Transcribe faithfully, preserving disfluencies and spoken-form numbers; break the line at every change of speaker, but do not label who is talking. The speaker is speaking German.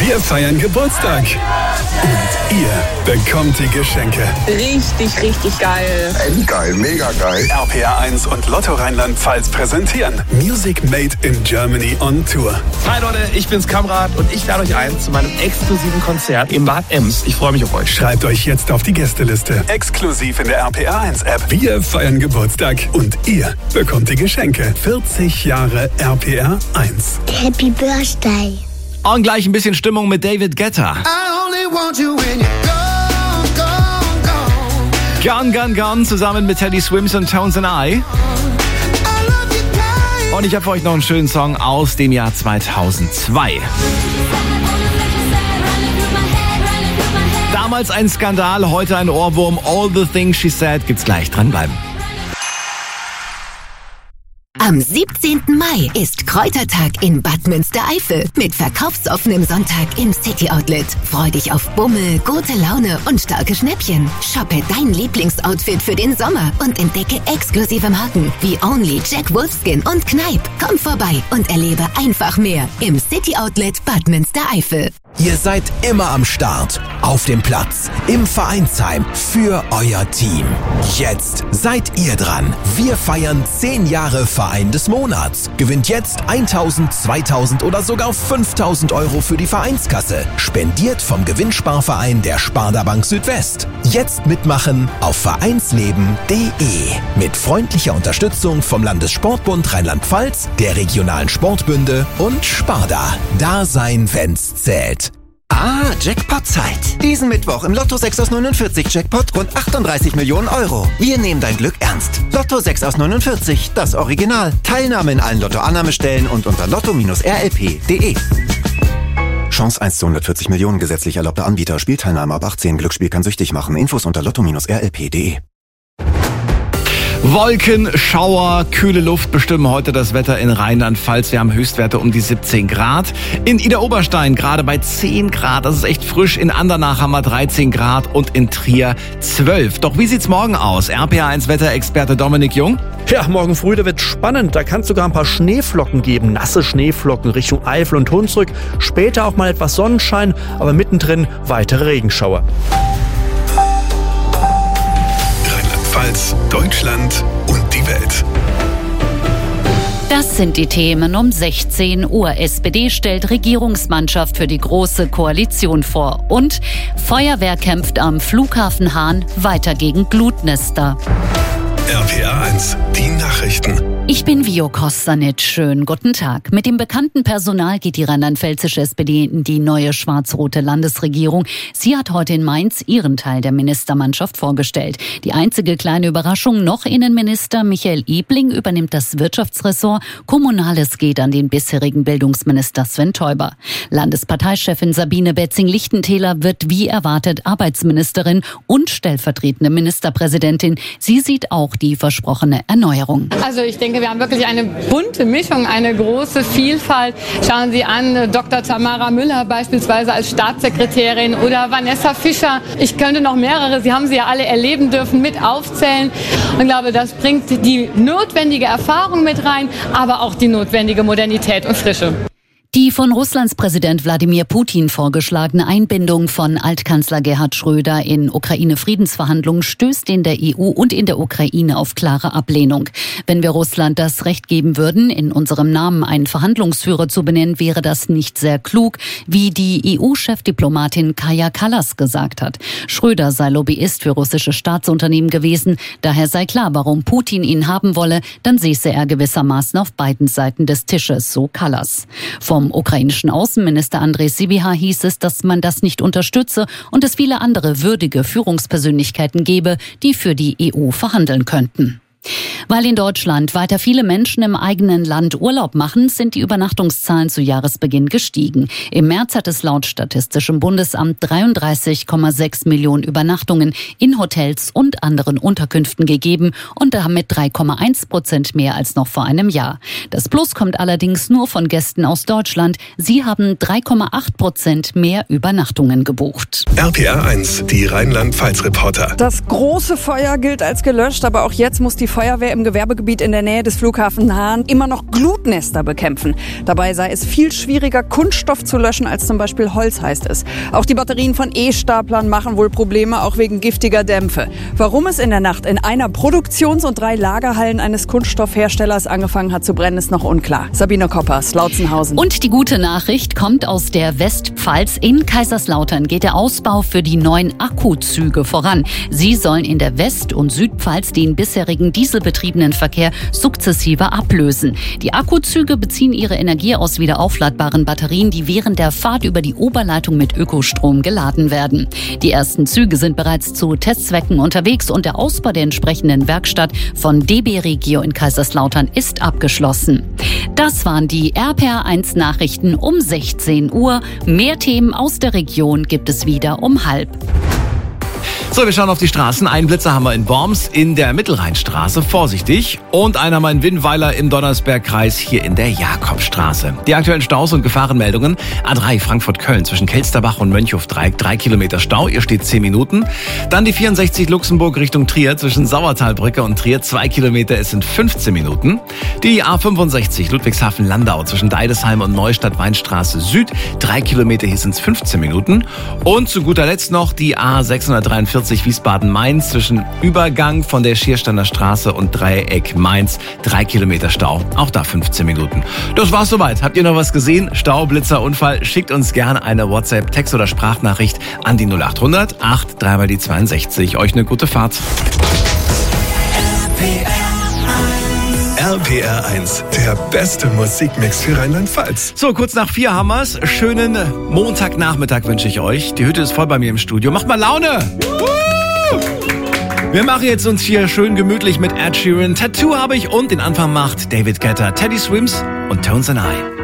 Wir feiern Geburtstag. Und ihr bekommt die Geschenke.
Richtig, richtig geil.
Endgeil, mega geil.
R P R eins und Lotto Rheinland-Pfalz präsentieren Music Made in Germany on Tour.
Hi Leute, ich bin's Kamrat und ich lade euch ein zu meinem exklusiven Konzert im Bad Ems. Ich freue mich auf euch.
Schreibt euch jetzt auf die Gästeliste. Exklusiv in der R P R eins App. Wir feiern Geburtstag und ihr bekommt die Geschenke. vierzig Jahre R P R eins.
Happy Birthday.
Und gleich ein bisschen Stimmung mit David Guetta. Gone, Gone, Gone zusammen mit Teddy Swims und Tones and I. Und ich habe für euch noch einen schönen Song aus dem Jahr zweitausendzwei. Damals ein Skandal, heute ein Ohrwurm. All the Things She Said gibt's gleich, dranbleiben.
Am siebzehnten Mai ist Kräutertag in Bad Münstereifel mit verkaufsoffenem Sonntag im City Outlet. Freu dich auf Bummel, gute Laune und starke Schnäppchen. Shoppe dein Lieblingsoutfit für den Sommer und entdecke exklusive Marken wie Only, Jack Wolfskin und Kneipp. Komm vorbei und erlebe einfach mehr im City Outlet Bad Münstereifel.
Ihr seid immer am Start, auf dem Platz, im Vereinsheim, für euer Team. Jetzt seid ihr dran. Wir feiern zehn Jahre Verein des Monats. Gewinnt jetzt tausend, zweitausend oder sogar fünftausend Euro für die Vereinskasse. Spendiert vom Gewinnsparverein der Sparda Bank Südwest. Jetzt mitmachen auf vereinsleben punkt de. Mit freundlicher Unterstützung vom Landessportbund Rheinland-Pfalz, der regionalen Sportbünde und Sparda. Da sein, wenn's zählt.
Ah, Jackpot-Zeit. Diesen Mittwoch im Lotto sechs aus neunundvierzig Jackpot rund achtunddreißig Millionen Euro. Wir nehmen dein Glück ernst. Lotto sechs aus neunundvierzig, das Original. Teilnahme in allen Lotto-Annahmestellen und unter lotto Bindestrich r l p punkt de. Chance eins zu hundertvierzig Millionen, gesetzlich erlaubter Anbieter. Spielteilnahme ab achtzehn. Glücksspiel kann süchtig machen. Infos unter lotto Bindestrich r l p punkt de.
Wolken, Schauer, kühle Luft bestimmen heute das Wetter in Rheinland-Pfalz. Wir haben Höchstwerte um die siebzehn Grad. In Idar-Oberstein gerade bei zehn Grad, das ist echt frisch. In Andernach haben wir dreizehn Grad und in Trier zwölf. Doch wie sieht's morgen aus? R P R eins Wetterexperte Dominik Jung.
Ja, morgen früh, da wird spannend. Da kann es sogar ein paar Schneeflocken geben. Nasse Schneeflocken Richtung Eifel und Hunsrück. Später auch mal etwas Sonnenschein, aber mittendrin weitere Regenschauer.
Rheinland-Pfalz, Deutschland und die Welt.
Das sind die Themen um sechzehn Uhr. S P D stellt Regierungsmannschaft für die Große Koalition vor. Und Feuerwehr kämpft am Flughafen Hahn weiter gegen Glutnester.
R P R eins, die Nachrichten.
Ich bin Vio Kostanic. Schönen guten Tag. Mit dem bekannten Personal geht die rheinland-pfälzische S P D in die neue schwarz-rote Landesregierung. Sie hat heute in Mainz ihren Teil der Ministermannschaft vorgestellt. Die einzige kleine Überraschung noch: Innenminister Michael Ebling übernimmt das Wirtschaftsressort. Kommunales geht an den bisherigen Bildungsminister Sven Teuber. Landesparteichefin Sabine Betzing-Lichtentäler wird wie erwartet Arbeitsministerin und stellvertretende Ministerpräsidentin. Sie sieht auch die versprochene Erneuerung.
Also ich denke, wir haben wirklich eine bunte Mischung, eine große Vielfalt. Schauen Sie an, Doktor Tamara Müller beispielsweise als Staatssekretärin oder Vanessa Fischer. Ich könnte noch mehrere, Sie haben sie ja alle erleben dürfen, mit aufzählen. Und ich glaube, das bringt die notwendige Erfahrung mit rein, aber auch die notwendige Modernität und Frische.
Die von Russlands Präsident Wladimir Putin vorgeschlagene Einbindung von Altkanzler Gerhard Schröder in Ukraine-Friedensverhandlungen stößt in der E U und in der Ukraine auf klare Ablehnung. Wenn wir Russland das Recht geben würden, in unserem Namen einen Verhandlungsführer zu benennen, wäre das nicht sehr klug, wie die E U-Chefdiplomatin Kaja Kallas gesagt hat. Schröder sei Lobbyist für russische Staatsunternehmen gewesen, daher sei klar, warum Putin ihn haben wolle, dann säße er gewissermaßen auf beiden Seiten des Tisches, so Kallas. Vom ukrainischen Außenminister Andrej Sybiha hieß es, dass man das nicht unterstütze und es viele andere würdige Führungspersönlichkeiten gebe, die für die E U verhandeln könnten. Weil in Deutschland weiter viele Menschen im eigenen Land Urlaub machen, sind die Übernachtungszahlen zu Jahresbeginn gestiegen. Im März hat es laut Statistischem Bundesamt dreiunddreißig Komma sechs Millionen Übernachtungen in Hotels und anderen Unterkünften gegeben und damit drei Komma eins Prozent mehr als noch vor einem Jahr. Das Plus kommt allerdings nur von Gästen aus Deutschland. Sie haben drei Komma acht Prozent mehr Übernachtungen gebucht.
R P R eins, die Rheinland-Pfalz-Reporter.
Das große Feuer gilt als gelöscht, aber auch jetzt muss die
Feuerwehr im Gewerbegebiet in der Nähe des Flughafens Hahn immer noch Glutnester bekämpfen. Dabei sei es viel schwieriger, Kunststoff zu löschen als zum Beispiel Holz, heißt es. Auch die Batterien von E-Staplern machen wohl Probleme, auch wegen giftiger Dämpfe. Warum es in der Nacht in einer Produktions- und drei Lagerhallen eines Kunststoffherstellers angefangen hat zu brennen, ist noch unklar. Sabine Koppers, Lautzenhausen.
Und die gute Nachricht kommt aus der Westpfalz. In Kaiserslautern geht der Ausbau für die neuen Akkuzüge voran. Sie sollen in der West- und Südpfalz den bisherigen dieselbetriebenen Verkehr sukzessive ablösen. Die Akkuzüge beziehen ihre Energie aus wiederaufladbaren Batterien, die während der Fahrt über die Oberleitung mit Ökostrom geladen werden. Die ersten Züge sind bereits zu Testzwecken unterwegs und der Ausbau der entsprechenden Werkstatt von D B Regio in Kaiserslautern ist abgeschlossen. Das waren die R P R eins Nachrichten um sechzehn Uhr. Mehr Themen aus der Region gibt es wieder um halb.
So, wir schauen auf die Straßen. Einen Blitzer haben wir in Worms in der Mittelrheinstraße, vorsichtig. Und einen haben wir in Winnweiler im Donnersbergkreis hier in der Jakobstraße. Die aktuellen Staus und Gefahrenmeldungen. A drei Frankfurt-Köln zwischen Kelsterbach und Mönchhofdreieck, drei Kilometer Stau, ihr steht zehn Minuten. Dann die vierundsechzig Luxemburg Richtung Trier zwischen Sauertalbrücke und Trier, zwei Kilometer, es sind fünfzehn Minuten. Die A fünfundsechzig Ludwigshafen-Landau zwischen Deidesheim und Neustadt-Weinstraße Süd, drei Kilometer, hier sind es fünfzehn Minuten. Und zu guter Letzt noch die A sechshundertdreiundvierzig Wiesbaden-Mainz zwischen Übergang von der Schiersteiner Straße und Dreieck Mainz. Drei Kilometer Stau, auch da fünfzehn Minuten. Das war's soweit. Habt ihr noch was gesehen? Stau, Blitzer, Unfall? Schickt uns gerne eine WhatsApp, Text- oder Sprachnachricht an die null achthundert acht drei mal die zweiundsechzig. Euch eine gute Fahrt.
R P R eins, der beste Musikmix für Rheinland-Pfalz.
So, kurz nach vier haben wir's. Schönen Montagnachmittag wünsche ich euch. Die Hütte ist voll bei mir im Studio. Macht mal Laune! Wir machen jetzt uns hier schön gemütlich mit Ed Sheeran. Tattoo habe ich und den Anfang macht David Guetta, Teddy Swims und Tones and I.